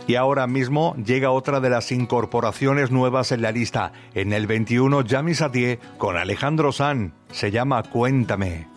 Y ahora mismo llega otra de las incorporaciones nuevas en la lista. En el 21, Yami Satie con Alejandro Sanz. Se llama Cuéntame.